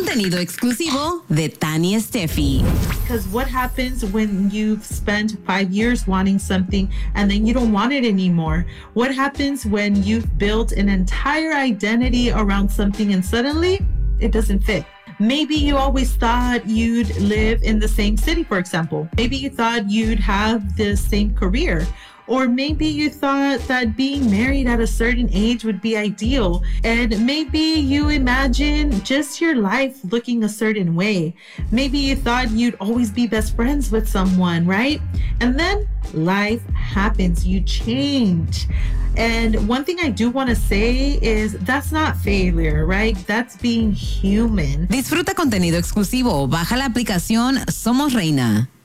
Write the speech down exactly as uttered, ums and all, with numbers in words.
Contenido exclusivo de Tani Steffi. Because what happens when you've spent five years wanting something and then you don't want it anymore? What happens when you've built an entire identity around something and suddenly it doesn't fit? Maybe you always thought you'd live in the same city, for example. Maybe you thought you'd have the same career. Or maybe you thought that being married at a certain age would be ideal. And maybe you imagine just your life looking a certain way. Maybe you thought you'd always be best friends with someone, right? And then life happens, you change. And one thing I do want to say is that's not failure, right? That's being human. Disfruta contenido exclusivo. Baja la aplicación Somos Reina.